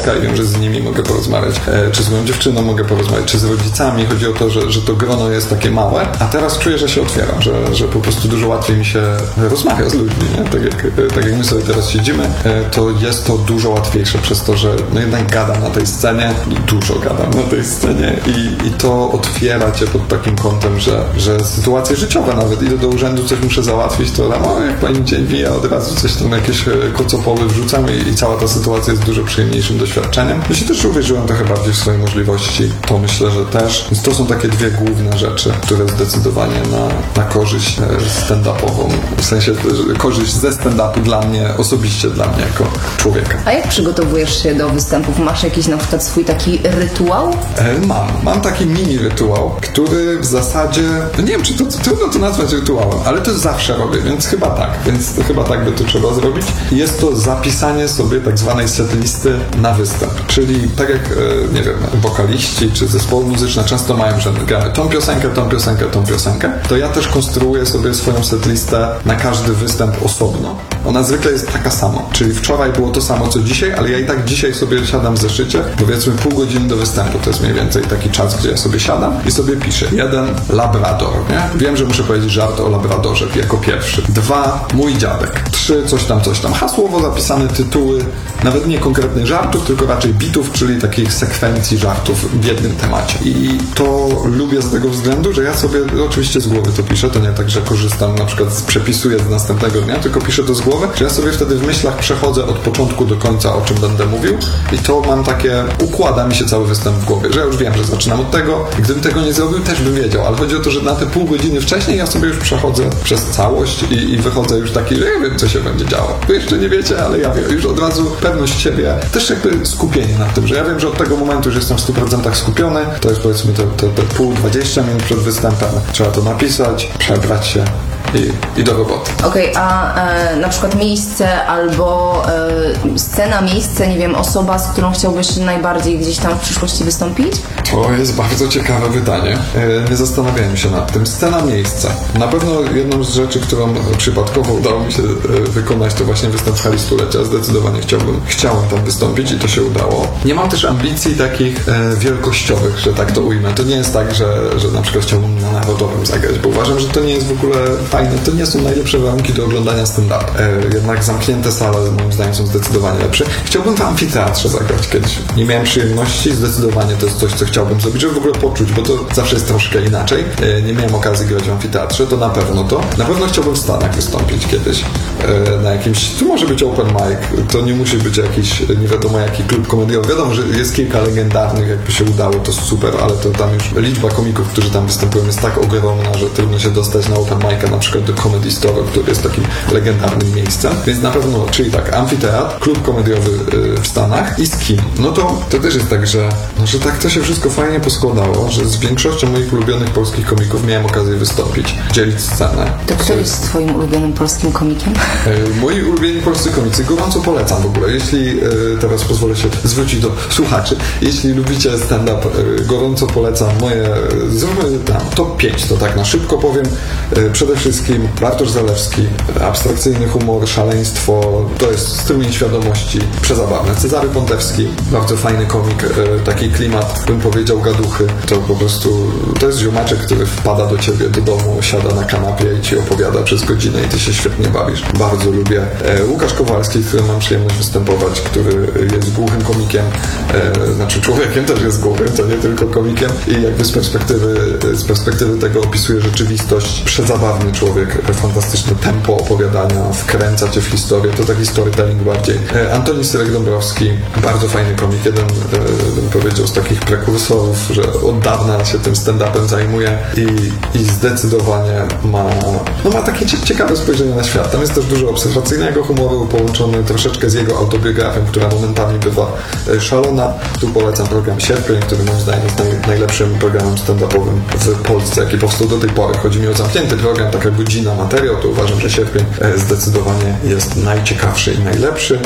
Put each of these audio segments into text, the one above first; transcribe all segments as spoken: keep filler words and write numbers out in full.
dziecka i wiem, że z nimi mogę porozmawiać, e, czy z moją dziewczyną mogę porozmawiać, czy z rodzicami. Chodzi o to, że, że to grono jest takie małe, a teraz czuję, że się otwieram, że, że po prostu dużo łatwiej mi się rozmawia z ludźmi, nie? Tak jak, tak jak my sobie teraz siedzimy, e, to jest to dużo łatwiejsze przez to, że no jednak gadam na tej scenie, dużo gadam na tej scenie i, i to otwiera cię pod takim kątem, że, że sytuacje życiowe nawet, idę do urzędu, coś muszę załatwić, to tam, o, jak pani dzień wija, od razu coś tam, jakieś kocopoły wrzucam i, i cała ta sytuacja jest dużo przyjemniejszym doświadczeniem. Ja się też uwierzyłem trochę bardziej w swoje możliwości, to myślę, że też. Więc to są takie dwie główne rzeczy, które zdecydowanie na, na korzyść stand-upową, w sensie korzyść ze stand-upu dla mnie, osobiście dla mnie jako człowieka. A jak przygotowujesz się do występów? Masz jakiś na przykład swój taki rytuał? E, mam. Mam taki mini rytuał, który w zasadzie, no nie wiem, czy to trudno to nazwać rytuałem, ale to zawsze robię, więc chyba tak. Więc chyba tak by to trzeba zrobić. Jest to zapisanie sobie tak zwanej setlisty na występ. Czyli tak jak, e, nie wiem, wokaliści czy zespoły muzyczne często mają, że gramy tą piosenkę, tą piosenkę, tą piosenkę, to ja też konstruuję sobie swoją setlistę na każdy występ osobno. Ona zwykle jest taka sama. Czyli wczoraj było to samo, co dzisiaj, ale ja i tak dzisiaj sobie siadam w zeszycie, powiedzmy pół godziny do występu, to jest mniej więcej taki czas, gdzie ja sobie siadam i sobie piszę. Jeden, labrador, nie? Wiem, że muszę powiedzieć żart o labradorze jako pierwszy. Dwa, mój dziadek. Trzy, coś tam, coś tam. Hasłowo zapisane tytuły, nawet nie konkretnych żartów, tylko raczej bitów, czyli takich sekwencji żartów w jednym temacie. I to lubię z tego względu, że ja sobie oczywiście z głowy to piszę, to nie tak, że korzystam, na przykład przepisuję z następnego dnia, tylko piszę to z głowy, że ja sobie wtedy w myślach przechodzę od początku do końca, o czym będę mówił i to mam takie, układa mi się cały występ w głowie, że ja już wiem, że zaczynam od tego i gdybym tego nie zrobił, też bym wiedział, ale chodzi o to, że na te pół godziny wcześniej ja sobie już przechodzę przez całość i, i wychodzę już taki, że ja wiem, co się będzie działo. Wy jeszcze nie wiecie, ale ja wiem. Już od razu pewność siebie, też jakby skupienie na tym, że ja wiem, że od tego momentu już jestem w stu procentach skupiony, to jest powiedzmy te, te, te pół, dwadzieścia minut przed występem. Trzeba to napisać, przebrać się i, i do roboty. Okej, okay, a e, na przykład miejsce albo e, scena, miejsce, nie wiem, osoba, z którą chciałbyś najbardziej gdzieś tam w przyszłości wystąpić? To jest bardzo ciekawe pytanie. E, nie zastanawiałem się nad tym. Scena, miejsce. Na pewno jedną z rzeczy, którą przypadkowo udało mi się e, wykonać, to właśnie występ w hali stulecia. Zdecydowanie chciałbym, chciałem tam wystąpić i to się udało. Nie mam też ambicji takich e, wielkościowych, że tak to ujmę. To nie jest tak, że, że na przykład chciałbym na Narodowym zagrać, bo uważam, że to nie jest w ogóle fajne. To nie są najlepsze warunki do oglądania stand-up. E, jednak zamknięte sale moim zdaniem są zdecydowanie lepsze. Chciałbym w amfiteatrze zagrać kiedyś. Nie miałem przyjemności, zdecydowanie to jest coś, co chciałbym zrobić, żeby w ogóle poczuć, bo to zawsze jest troszkę inaczej. E, nie miałem okazji grać w amfiteatrze, to na pewno to. Na pewno chciałbym w Stanach wystąpić kiedyś. E, na jakimś, tu może być open mic, to nie musi być jakiś, nie wiadomo jaki klub komediowy. Wiadomo, że jest kilka legendarnych, jakby się udało, to super, ale to tam już liczba komików, którzy tam występują, jest tak ogromna, że trudno się dostać na open mic'a, na przykład do Comedy Store, który jest takim legendarnym miejscem. Więc na pewno, czyli tak, amfiteatr, klub komediowy yy, w Stanach i z kim? No to, to też jest tak, że, no, że tak to się wszystko fajnie poskładało, że z większością moich ulubionych polskich komików miałem okazję wystąpić, dzielić scenę. To kto jest twoim ulubionym polskim komikiem? Yy, moi ulubieni polscy komicy, gorąco polecam w ogóle. Jeśli, yy, teraz pozwolę się zwrócić do słuchaczy, jeśli lubicie stand-up, yy, gorąco polecam moje, zróbmy tam top pięć, to tak na szybko powiem. Yy, przede wszystkim Bartosz Zalewski, abstrakcyjny humor, szaleństwo, to jest strumień świadomości, przezabawne. Cezary Pątewski, bardzo fajny komik, e, taki klimat, bym powiedział, gaduchy. To po prostu, to jest ziomaczek, który wpada do ciebie do domu, siada na kanapie i ci opowiada przez godzinę i ty się świetnie bawisz. Bardzo lubię. E, Łukasz Kowalski, z którym mam przyjemność występować, który jest głuchym komikiem, e, znaczy człowiekiem też jest głuchym, to nie tylko komikiem i jakby z perspektywy, z perspektywy tego opisuje rzeczywistość. Przezabawny człowiek, fantastyczne tempo opowiadania, wkręca cię w historię, to taki storytelling bardziej. E, Antoni Syrek-Dąbrowski, bardzo fajny komik, jeden e, bym powiedział z takich prekursorów, że od dawna się tym stand-upem zajmuje i, i zdecydowanie ma, no ma takie ciekawe spojrzenie na świat. Tam jest też dużo obserwacyjnego humoru połączony troszeczkę z jego autobiografią, która momentami bywa e, szalona. Tu polecam program Sierpień, który moim zdaniem jest naj, najlepszym programem stand-upowym w Polsce, jaki powstał do tej pory. Chodzi mi o zamknięty program, taka godzina materiał, to uważam, że Sierpień zdecydowanie jest najciekawszy i najlepszy.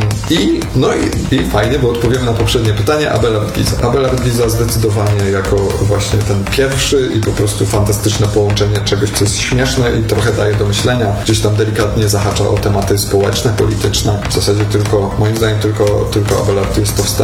I no i, i fajnie, bo odpowiemy na poprzednie pytanie. Abelard Giza. Abelard Giza zdecydowanie jako właśnie ten pierwszy i po prostu fantastyczne połączenie czegoś, co jest śmieszne i trochę daje do myślenia. Gdzieś tam delikatnie zahacza o tematy społeczne, polityczne. W zasadzie tylko, moim zdaniem tylko, tylko Abelard jest to w stanie